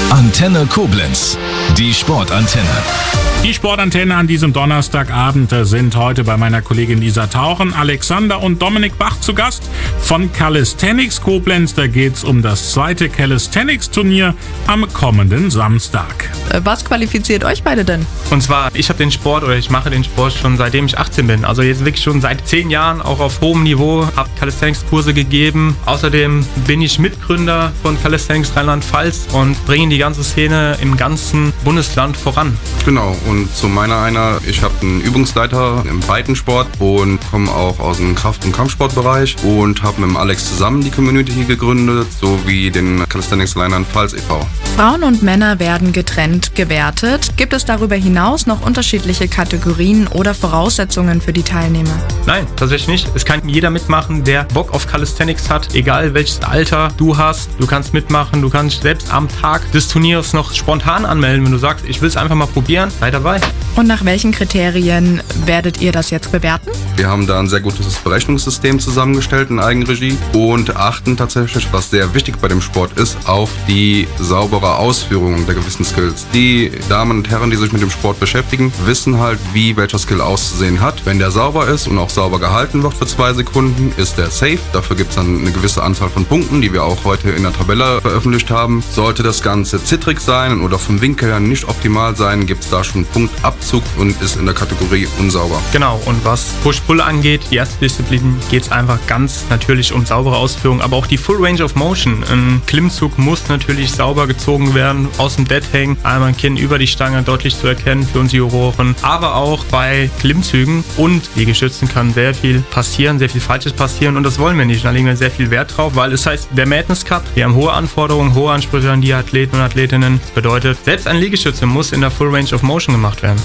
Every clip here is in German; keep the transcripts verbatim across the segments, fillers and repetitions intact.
Antenne Koblenz, die Sportantenne. Die Sportantenne an diesem Donnerstagabend sind heute bei meiner Kollegin Lisa Tauchen, Alexander und Dominik Bach zu Gast von Calisthenics Koblenz. Da geht's um das zweite Calisthenics-Turnier am kommenden Samstag. Was qualifiziert euch beide denn? Und zwar, ich habe den Sport oder ich mache den Sport schon seitdem ich achtzehn bin. Also jetzt wirklich schon seit zehn Jahren, auch auf hohem Niveau, habe Calisthenics-Kurse gegeben. Außerdem bin ich Mitgründer von Calisthenics Rheinland-Pfalz und bringe die ganze Szene im ganzen Bundesland voran. Genau, und zu meiner einer, ich habe einen Übungsleiter im Breitensport und komme auch aus dem Kraft- und Kampfsportbereich und habe mit dem Alex zusammen die Community hier gegründet, sowie den Calisthenics Rheinland-Pfalz e V Frauen und Männer werden getrennt gewertet. Gibt es darüber hinaus noch unterschiedliche Kategorien oder Voraussetzungen für die Teilnehmer? Nein, tatsächlich nicht. Es kann jeder mitmachen, der Bock auf Calisthenics hat, egal welches Alter du hast. Du kannst mitmachen, du kannst selbst am Tag des Turniers noch spontan anmelden, wenn du sagst, ich will es einfach mal probieren, sei dabei. Und nach welchen Kriterien werdet ihr das jetzt bewerten? Wir haben da ein sehr gutes Berechnungssystem zusammengestellt in Eigenregie und achten tatsächlich, was sehr wichtig bei dem Sport ist, auf die saubere Ausführung der gewissen Skills. Die Damen und Herren, die sich mit dem Sport beschäftigen, wissen halt, wie welcher Skill auszusehen hat. Wenn der sauber ist und auch sauber gehalten wird für zwei Sekunden, ist der safe. Dafür gibt es dann eine gewisse Anzahl von Punkten, die wir auch heute in der Tabelle veröffentlicht haben. Sollte das Ganze zittrig sein oder vom Winkel her nicht optimal sein, gibt es da schon Punktabzug und ist in der Kategorie unsauber. Genau, und was Push-Pull angeht, die erste Disziplin, geht es einfach ganz natürlich um saubere Ausführung, aber auch die Full Range of Motion. Ein Klimmzug muss natürlich sauber gezogen werden, aus dem Dead Hang, einmal ein Kinn über die Stange, deutlich zu erkennen für uns Juroren. Aber auch bei Klimmzügen und Liegestützen kann sehr viel passieren, sehr viel Falsches passieren und das wollen wir nicht. Da legen wir sehr viel Wert drauf, weil es heißt, der Madness Cup, wir haben hohe Anforderungen, hohe Ansprüche an die Athleten und Athletinnen. Das bedeutet, selbst ein Liegestütze muss in der Full Range of Motion gemacht werden.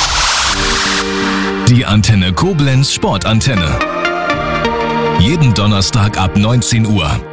Die Antenne Koblenz Sportantenne. Jeden Donnerstag ab neunzehn Uhr.